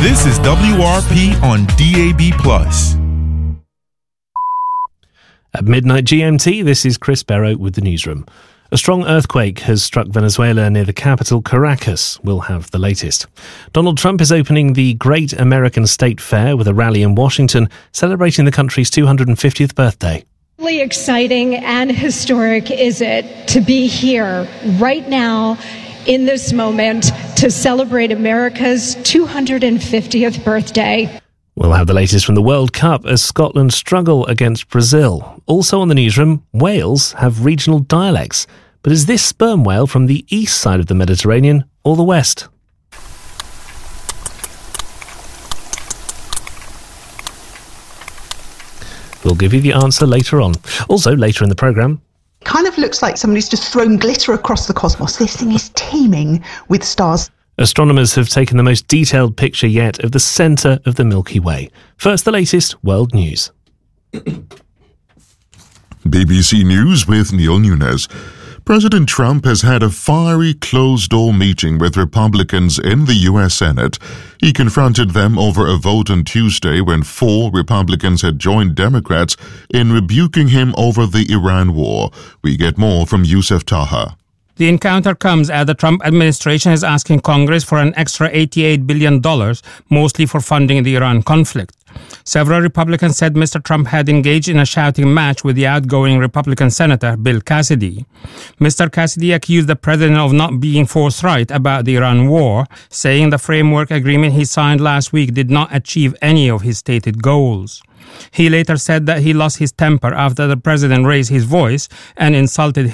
This is WRP on DAB+. At midnight GMT, this is Chris Barrow with the newsroom. A strong earthquake has struck Venezuela near the capital, Caracas. We'll have the latest. Donald Trump is opening the Great American State Fair with a rally in Washington, celebrating the country's 250th birthday. Really exciting and historic is it to be here right now in this moment to celebrate America's 250th birthday. We'll have the latest from the World Cup as Scotland struggle against Brazil. Also on the newsroom, whales have regional dialects. But is this sperm whale from the east side of the Mediterranean or the west? We'll give you the answer later on. Also, later in the programme, kind of looks like somebody's just thrown glitter across the cosmos. This thing is teeming with stars. astronomers have taken the most detailed picture yet of the centre of the Milky Way. First, the latest world news. BBC News with Neil Nunes. President Trump has had a fiery closed-door meeting with Republicans in the U.S. Senate. He confronted them over a vote on Tuesday when 4 Republicans had joined Democrats in rebuking him over the Iran war. We get more from Yusuf Taha. The encounter comes as the Trump administration is asking Congress for an extra $88 billion, mostly for funding the Iran conflict. Several Republicans said Mr. Trump had engaged in a shouting match with the outgoing Republican Senator Bill Cassidy. Mr. Cassidy accused the president of not being forthright about the Iran war, saying the framework agreement he signed last week did not achieve any of his stated goals. He later said that he lost his temper after the president raised his voice and insulted